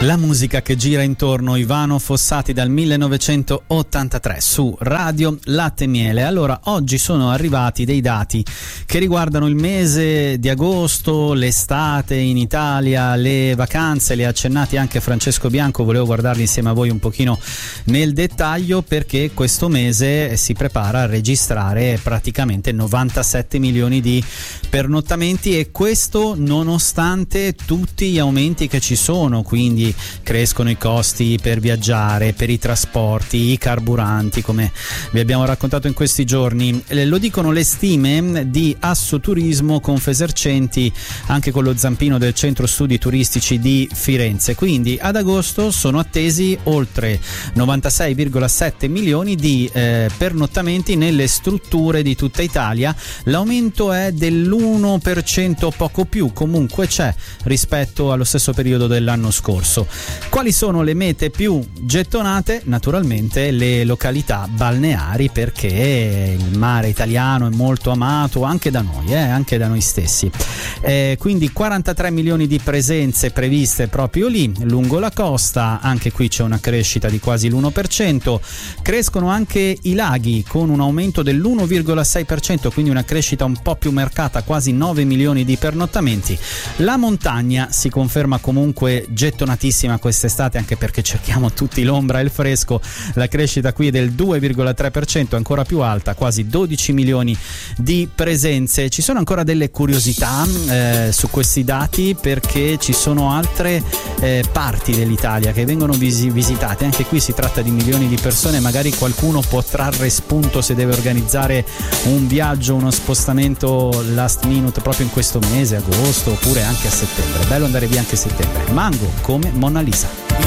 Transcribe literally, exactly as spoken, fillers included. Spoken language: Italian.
La musica che gira intorno, Ivano Fossati dal millenovecentottantatré su Radio Latte e Miele. Allora, oggi sono arrivati dei dati che riguardano il mese di agosto, l'estate in Italia, le vacanze, le ha accennati anche Francesco Bianco, volevo guardarli insieme a voi un pochino nel dettaglio perché questo mese si prepara a registrare praticamente novantasette milioni di pernottamenti e questo nonostante tutti gli aumenti che ci sono, quindi crescono i costi per viaggiare, per i trasporti, i carburanti, come vi abbiamo raccontato in questi giorni. Lo dicono le stime di Assoturismo Confesercenti, anche con lo zampino del Centro Studi Turistici di Firenze. Quindi ad agosto sono attesi oltre novantasei virgola sette milioni di eh, pernottamenti nelle strutture di tutta Italia. L'aumento è dell'uno per cento, poco più, comunque c'è rispetto allo stesso periodo dell'anno scorso. Quali sono le mete più gettonate? Naturalmente le località balneari, perché il mare italiano è molto amato anche da noi, eh, anche da noi stessi. Eh, quindi quarantatré milioni di presenze previste proprio lì, lungo la costa, anche qui c'è una crescita di quasi l'uno per cento. Crescono anche i laghi con un aumento dell'uno virgola sei per cento, quindi una crescita un po' più marcata, quasi nove milioni di pernottamenti. La montagna si conferma comunque gettonatissima quest'estate, anche perché cerchiamo tutti l'ombra e il fresco. La crescita qui è del due virgola tre per cento, ancora più alta, quasi dodici milioni di presenze. Ci sono ancora delle curiosità eh, su questi dati, perché ci sono altre eh, parti dell'Italia che vengono visi- visitate. Anche qui si tratta di milioni di persone, magari qualcuno può trarre spunto se deve organizzare un viaggio, uno spostamento last minute proprio in questo mese, agosto, oppure anche a settembre. Bello andare via anche a settembre. Mango come Mona Lisa.